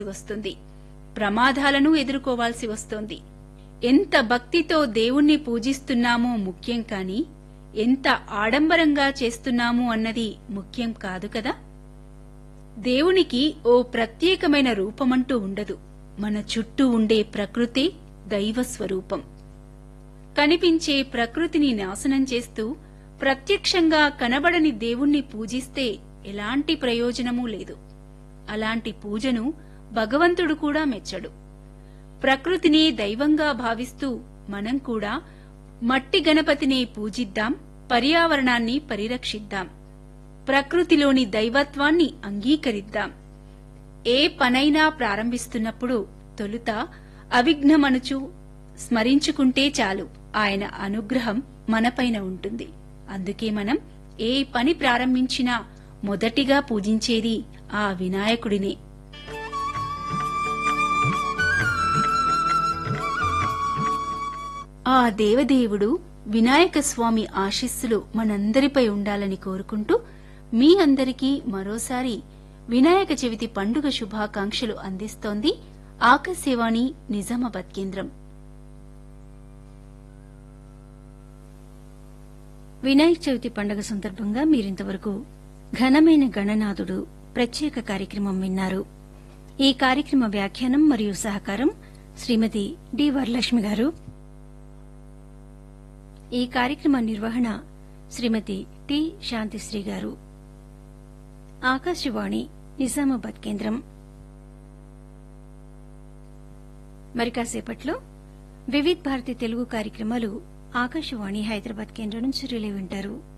వస్తుంది. ప్రమాదాలను ఎదుర్కోవాల్సి వస్తోంది. ఎంత భక్తితో దేవుణ్ణి పూజిస్తున్నామో ముఖ్యం కాని ఎంత ఆడంబరంగా చేస్తున్నాము అన్నది ముఖ్యం కాదు కదా. దేవునికి ఓ ప్రత్యేకమైన రూపమంటూ ఉండదు. మన చుట్టూ ఉండే ప్రకృతే దైవ స్వరూపం. కనిపించే ప్రకృతిని నాశనం చేస్తూ ప్రత్యక్షంగా కనబడని దేవుణ్ణి పూజిస్తే ఎలాంటి ప్రయోజనమూ లేదు. అలాంటి పూజను భగవంతుడు కూడా మెచ్చడు. ప్రకృతిని దైవంగా భావిస్తూ మనం కూడా మట్టి గణపతిని పూజిద్దాం, పర్యావరణాన్ని పరిరక్షిద్దాం, ప్రకృతిలోని దైవత్వాన్ని అంగీకరిద్దాం. ఏ పనైనా ప్రారంభిస్తున్నప్పుడు తొలుత అవిఘ్నమనుచు స్మరించుకుంటే చాలు, ఆయన అనుగ్రహం మనపైన ఉంటుంది. అందుకే మనం ఏ పని ప్రారంభించినా మొదటిగా పూజించేది ఆ వినాయకుడినే. ఆ దేవదేవుడు వినాయక స్వామి ఆశీస్సులు మనందరిపై ఉండాలని కోరుకుంటూ మీ అందరికీ మరోసారి వినాయక చవితి పండుగ శుభాకాంక్షలు అందిస్తోంది ఆకాశవాణి నిజామాబాద్ కేంద్రం. వినాయక చవితి పండుగ సందర్భంగా మీరింతవరకు ఘనమైన గణనాథుడు ప్రత్యేక కార్యక్రమం విన్నారు. ఈ కార్యక్రమ వ్యాఖ్యానం మరియు సహకారం శ్రీమతి డి వరలక్ష్మి గారు. ఈ కార్యక్రమ నిర్వహణ శ్రీమతి టి శాంతిశ్రీ గారు. ఆకాశవాణి నిజామాబాద్ కేంద్రం. మరి కాసేపట్లో వివిధ్ భారతి తెలుగు కార్యక్రమాలు ఆకాశవాణి హైదరాబాద్ కేంద్రం నుంచి రిలే వింటారు.